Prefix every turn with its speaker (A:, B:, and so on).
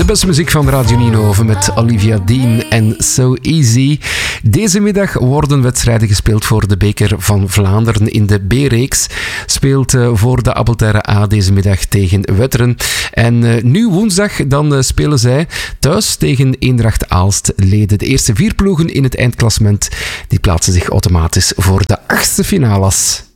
A: beste muziek van Radio Ninove met Olivia Dean en So Easy. Deze middag worden wedstrijden gespeeld voor de Beker van Vlaanderen in de B-reeks. Speelt voor de Appelterre A deze middag tegen Wetteren. En nu woensdag dan spelen zij thuis tegen Eendracht Aalst-Leden. De eerste 4 ploegen in het eindklassement die plaatsen zich automatisch voor de 8e finales.